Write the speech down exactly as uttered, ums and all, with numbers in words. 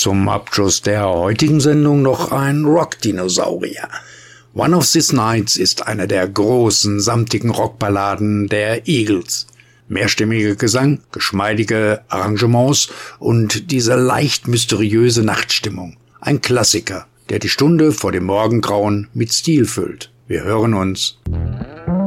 Zum Abschluss der heutigen Sendung noch ein Rock-Dinosaurier. One of These Nights ist eine der großen, samtigen Rockballaden der Eagles. Mehrstimmiger Gesang, geschmeidige Arrangements und diese leicht mysteriöse Nachtstimmung. Ein Klassiker, der die Stunde vor dem Morgengrauen mit Stil füllt. Wir hören uns.